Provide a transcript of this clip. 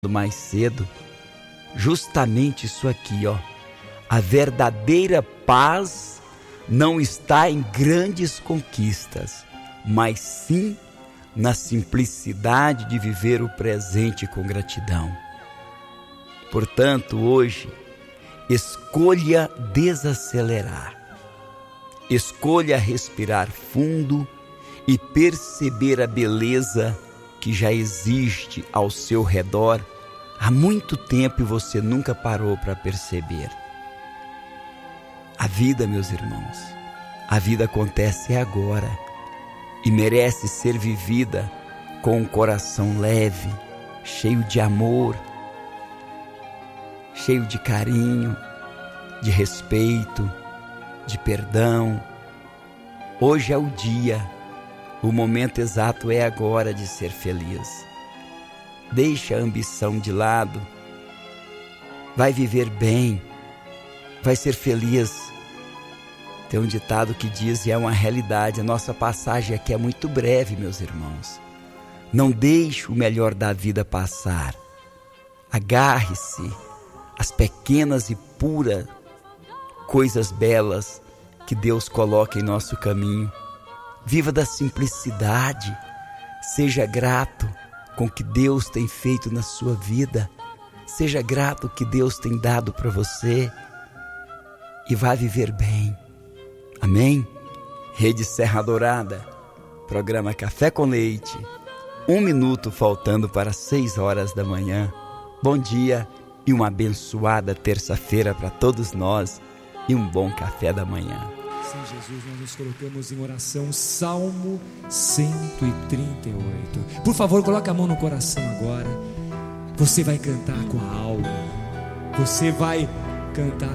mais cedo, justamente isso aqui, ó. A verdadeira paz não está em grandes conquistas, mas sim na simplicidade de viver o presente com gratidão. Portanto, hoje, escolha desacelerar. Escolha respirar fundo e perceber a beleza que já existe ao seu redor há muito tempo e você nunca parou para perceber. A vida, meus irmãos, a vida acontece agora e merece ser vivida com um coração leve, cheio de amor, cheio de carinho, de respeito, de perdão. Hoje é o dia, o momento exato é agora de ser feliz. Deixa a ambição de lado, vai viver bem, vai ser feliz. Tem um ditado que diz, e é uma realidade, a nossa passagem aqui é muito breve, meus irmãos. Não deixe o melhor da vida passar. Agarre-se às pequenas e puras coisas belas que Deus coloca em nosso caminho. Viva da simplicidade, seja grato com o que Deus tem feito na sua vida, seja grato o que Deus tem dado para você e vá viver bem. Amém? Rede Serra Dourada, programa Café com Leite, 1 minuto faltando para 6 horas da manhã. Bom dia e uma abençoada terça-feira para todos nós e um bom café da manhã. Sim, Jesus, nós nos colocamos em oração, Salmo 138. Por favor, coloque a mão no coração agora. Você vai cantar com a alma. Você vai cantar